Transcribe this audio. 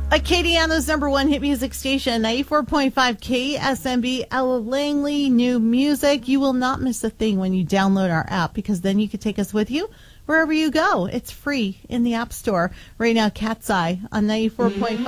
Acadiana's number one hit music station, 94.5 KSMB, Ella Langley, new music. You will not miss a thing when you download our app, because then you can take us with you wherever you go. It's free in the App Store. Right now, Cat's Eye on 94.5